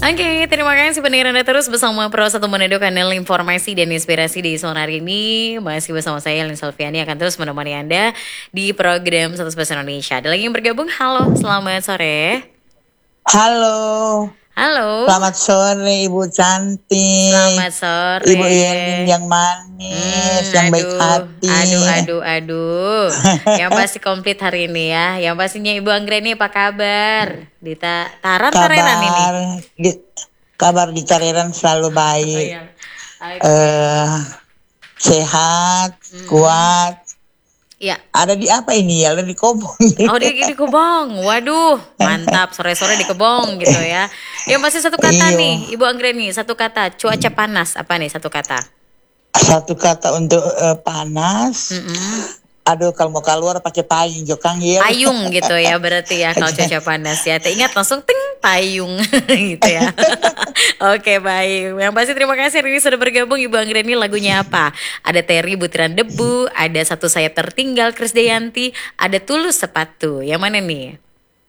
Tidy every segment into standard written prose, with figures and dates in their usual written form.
Oke, terima kasih pendengar Anda terus bersama Pro 1 Manado, kanal informasi dan inspirasi di zona hari ini. Masih bersama saya, Elin Salviani, akan terus menemani Anda di program 100% Indonesia. Ada lagi yang bergabung, halo, selamat sore. Halo, Halo, selamat sore Ibu cantik, selamat sore. Ibu Yelin yang manis, yang baik hati. Aduh. Yang pasti komplit hari ini ya. Yang pastinya Ibu Anggreni apa kabar? Di Taran-tarenan ini. Kabar di Tarenan selalu baik. Oh, iya. Okay. Sehat, kuat. Ya. Ada di apa ini ya? Di Kobong. Oh, di Kebong. Waduh, mantap, sore-sore di Kebong gitu ya. Yang pasti satu kata nih, Ibu Anggreni, satu kata, cuaca panas. Apa nih satu kata? Satu kata untuk panas. Aduh, kalau mau keluar pakai payung, Jokang ya. Payung gitu ya berarti ya kalau cuaca panas ya. Ingat langsung ting payung gitu ya. Oke, baik. Yang pasti terima kasih hari ini sudah bergabung Ibu Anggreni. Lagunya apa? Ada Terry Butiran Debu, ada Satu Sayap Tertinggal Krisdayanti, ada Tulus Sepatu. Yang mana nih?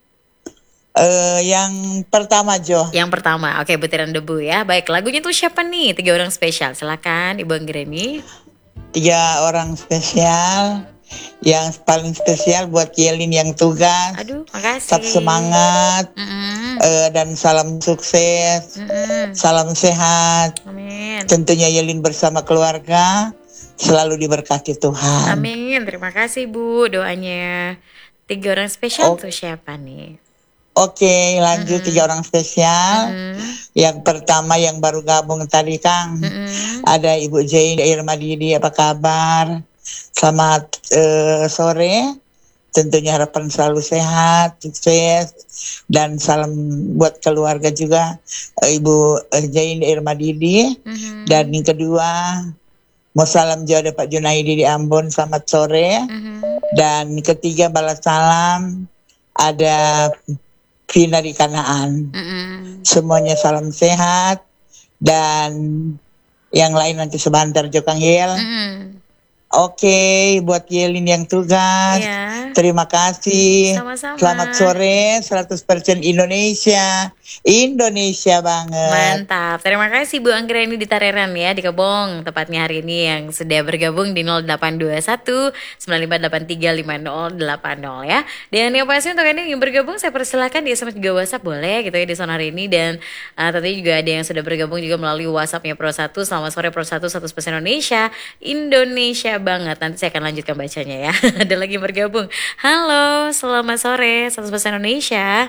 Yang pertama, Jo. Yang pertama, oke, Butiran Debu ya. Baik, lagunya tuh siapa nih? 3 orang spesial. Silakan Ibu Anggreni. 3 orang spesial. Yang paling spesial buat Yelin yang tugas. Aduh, makasih. Tetap semangat. Dan salam sukses. Salam sehat. Amin. Tentunya Yelin bersama keluarga selalu diberkati Tuhan. Amin. Terima kasih Bu doanya. 3 orang spesial tuh siapa nih? Oke, lanjut 3 orang spesial. Yang pertama yang baru gabung tadi Kang. Ada Ibu Jane Irma Didi, apa kabar? Selamat sore. Tentunya harapan selalu sehat, sukses, dan salam buat keluarga juga Ibu Jane Irma Didi. Dan yang kedua mau salam juga ada Pak Junaidi di Ambon, selamat sore. Dan ketiga balas salam ada Vina di Kanaan. Semuanya salam sehat. Dan yang lain nanti sebentar Jokang Yel. Oke, buat Yelin yang tugas. Terima kasih. Sama-sama. Selamat sore, 100% Indonesia. Indonesia banget. Mantap. Terima kasih Bu Anggreni di Tareran ya, di Kebong. Tepatnya hari ini yang sudah bergabung di 0821 9583 5080 ya. Dan yang pasti untuk Anda yang bergabung saya persilakan di SMS juga WhatsApp boleh gitu ya di zona hari ini. Dan tentunya juga ada yang sudah bergabung juga melalui WhatsAppnya Pro 1. Selamat sore Pro 1 100% Indonesia. Indonesia banget. Nanti saya akan lanjutkan bacanya ya. Ada lagi yang bergabung. Halo, selamat sore 100% Indonesia.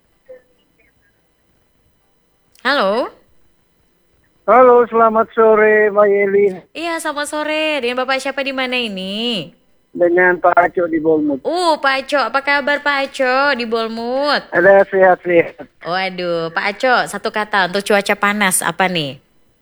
Halo. Halo, selamat sore Mbak Yelin. Iya, selamat sore. Dengan Bapak siapa di mana ini? Dengan Pak Aco di Bolmut. Pak Aco, apa kabar Pak Aco di Bolmut? Ada sehat-sehat. Waduh, Pak Aco, satu kata untuk cuaca panas apa nih?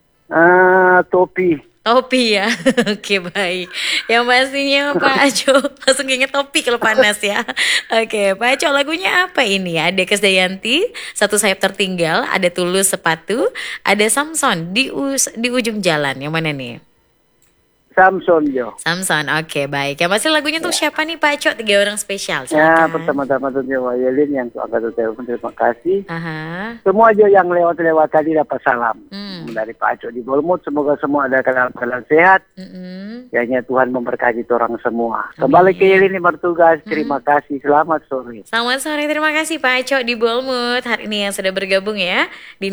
Topi. Topi ya. Oke, baik. Yang pastinya Pak Aco langsung inget topi kalau panas ya. Oke, Pak Aco lagunya apa ini? Ada Krisdayanti, Satu Sayap Tertinggal, ada Tulus Sepatu, ada Samson di ujung jalan. Yang mana nih? Samson, Jo. Samson, oke, baik. Yang pasti lagunya tuh siapa nih Pak Aco? 3 orang spesial. Ya, Silakan. pertama-tama tentunya Mbak Yelin yang angkat telepon, terima kasih. Aha. Semua aja yang lewat tadi dapat salam dari Pak Aco di Bolmut. Semoga semua ada keadaan sehat. Kiranya Tuhan memberkati orang semua. Kembali ke Yelin yang bertugas. Terima kasih. Selamat sore. Selamat sore, terima kasih Pak Aco di Bolmut. Hari ini yang sudah bergabung ya di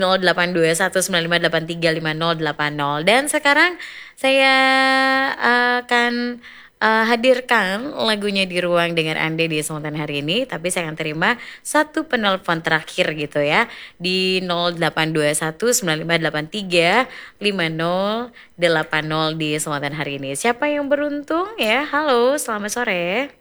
082195835080. Dan sekarang saya akan hadirkan lagunya di ruang dengan Anda di kesempatan hari ini. Tapi saya akan terima satu penelpon terakhir gitu ya di 082195835080 di kesempatan hari ini. Siapa yang beruntung ya? Halo, selamat sore.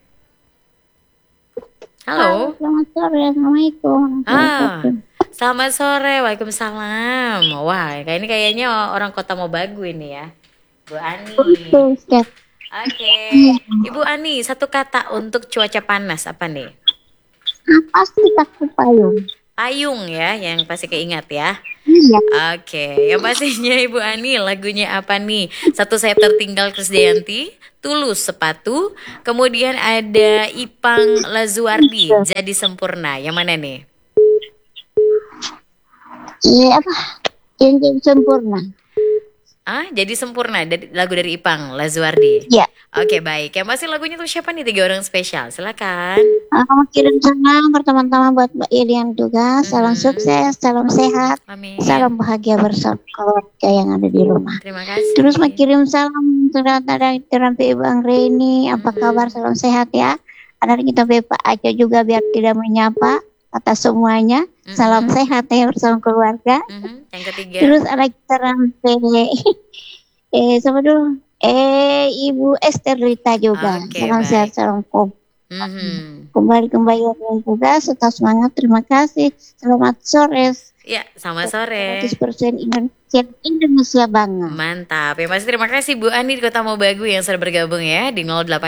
Halo. Selamat sore, Assalamualaikum. Selamat sore, waalaikumsalam. Wah, ini kayaknya orang Kota Mobagu ini ya, Bu Ani. Oke, Ibu Ani, satu kata untuk cuaca panas apa nih? Apa sih pakai payung? Payung ya, yang pasti keingat ya. Iya. Oke, yang pastinya Ibu Ani lagunya apa nih? Satu Sayap Tertinggal Krisdayanti, Tulus Sepatu, kemudian ada Ipang Lazuardi, Jadi Sempurna. Yang mana nih? Iya apa? Cincin sempurna. Jadi sempurna lagu dari Ipang Lazuardi. Ya. Oke, baik. Yang pasti lagunya tuh siapa nih 3 orang spesial? Silakan. Aku kirim salam pertama-tama buat Mbak Irian juga. Salam sukses, salam sehat, Amin. salam bahagia bersama keluarga yang ada di rumah. Terima kasih. Terus mau kirim salam dari Terampi Ibu Anggreni. Apa kabar? Salam sehat ya. Ada kita Bapak Aco juga biar tidak menyapa atas semuanya. Salam sehat ya bersama keluarga. Yang ketiga. Terus ada kita Terampi sama dulu. Ibu Esther Rita juga. Salam sehat, salam kembali juga, tetap semangat. Terima kasih. Selamat sore. Ya, sama sore. 100% Indonesia banget. Mantap. Ya pasti terima kasih Bu Ani di Kota Mobagu yang sudah bergabung ya di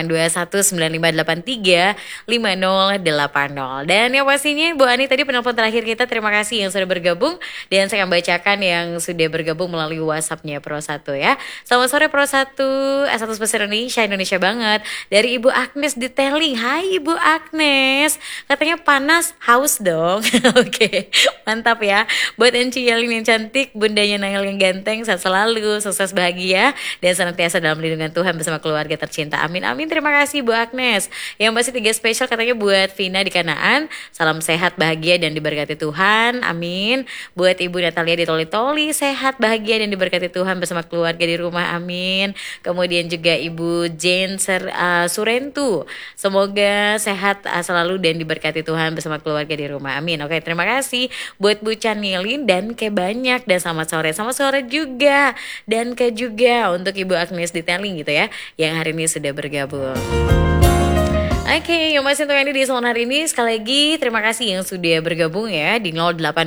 082195835080. Dan yang pastinya Bu Ani tadi penelpon terakhir kita, terima kasih yang sudah bergabung, dan saya akan bacakan yang sudah bergabung melalui WhatsApp-nya Pro 1 ya. Selamat sore Pro 1, 100% Indonesia banget. Dari Ibu Agnes di Teli. Hai Ibu Agnes. Katanya panas, haus dong. Oke, mantap ya. Buat Enci Yalin yang cantik, bundanya Nail yang ganteng, sehat selalu, sukses bahagia, dan senantiasa dalam lindungan Tuhan bersama keluarga tercinta. Amin, amin. Terima kasih Bu Agnes. Yang pasti 3 spesial katanya buat Vina di Kanaan. Salam sehat, bahagia, dan diberkati Tuhan. Amin. Buat Ibu Natalia di Toli-Toli, sehat, bahagia, dan diberkati Tuhan bersama keluarga di rumah. Amin. Kemudian juga Ibu Jane Surentu. Semoga sehat selalu dan diberkati Tuhan bersama keluarga di rumah. Amin. Oke, terima kasih buat Bu Canilin dan ke banyak, dan selamat sore. Selamat sore juga dan ke juga untuk Ibu Agnes di Teli gitu ya, yang hari ini sudah bergabung. Oke, yang masih untuk ini di Salon hari ini, sekali lagi terima kasih yang sudah bergabung ya di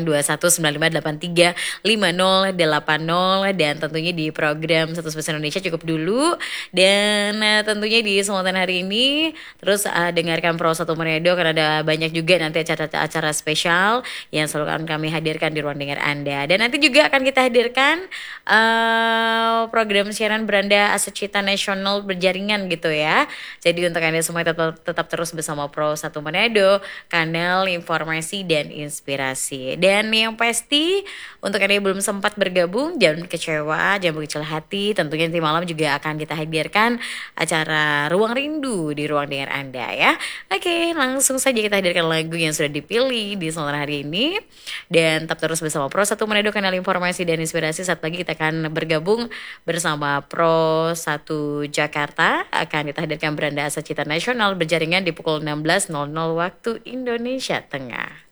082195835080, dan tentunya di program 100% Indonesia cukup dulu, dan tentunya di Salon hari ini terus dengarkan Pro 1 Manado, karena ada banyak juga nanti acara-acara spesial yang selalu akan kami hadirkan di ruang dengar Anda, dan nanti juga akan kita hadirkan program siaran beranda Asocita Nasional berjaringan gitu ya. Jadi untuk Anda semua tetap terus bersama Pro 1 Manado, kanal informasi dan inspirasi. Dan yang pasti untuk Anda yang belum sempat bergabung, jangan kecewa, jangan berkecil hati. Tentunya nanti malam juga akan kita hadirkan acara Ruang Rindu di ruang dengar Anda ya. Oke, langsung saja kita hadirkan lagu yang sudah dipilih di sore hari ini, dan tetap terus bersama Pro 1 Manado, kanal informasi dan inspirasi. Saat lagi kita akan bergabung bersama Pro 1 Jakarta. Akan kita hadirkan beranda Asocita Nasional berjaringan di pukul 16.00 waktu Indonesia Tengah.